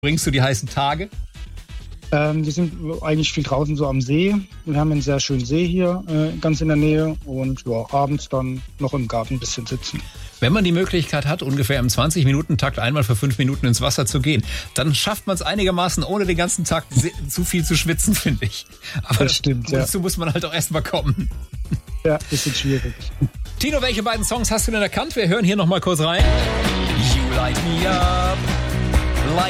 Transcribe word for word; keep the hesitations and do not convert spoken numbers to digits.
bringst du die heißen Tage? Ähm, wir sind eigentlich viel draußen so am See. Wir haben einen sehr schönen See hier äh, ganz in der Nähe und ja, abends dann noch im Garten ein bisschen sitzen. Wenn man die Möglichkeit hat, ungefähr im zwanzig-Minuten-Takt einmal für fünf Minuten ins Wasser zu gehen, dann schafft man es einigermaßen, ohne den ganzen Tag zu viel zu schwitzen, finde ich. Aber das stimmt, das, ja. Dazu muss man halt auch erstmal kommen. Ja, bisschen schwierig. Tino, welche beiden Songs hast du denn erkannt? Wir hören hier nochmal kurz rein. You Light Me Up.